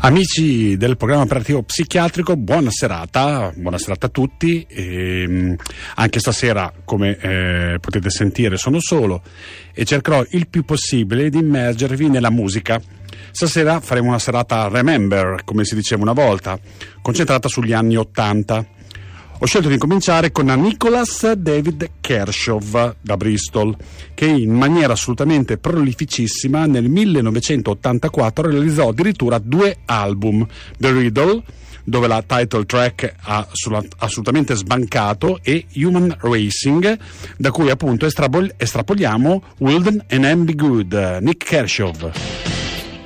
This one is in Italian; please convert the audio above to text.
Amici del programma operativo psichiatrico, buona serata a tutti. Anche stasera, come potete sentire, sono solo e cercherò il più possibile di immergervi nella musica. Stasera faremo una serata Remember, come si diceva una volta, concentrata sugli anni '80. Ho scelto di cominciare con Nicholas David Kershaw da Bristol, che in maniera assolutamente prolificissima nel 1984 realizzò addirittura 2 album, The Riddle, dove la title track ha assolutamente sbancato, e Human Racing, da cui appunto estrapoliamo Wild and Be Good, Nick Kershaw.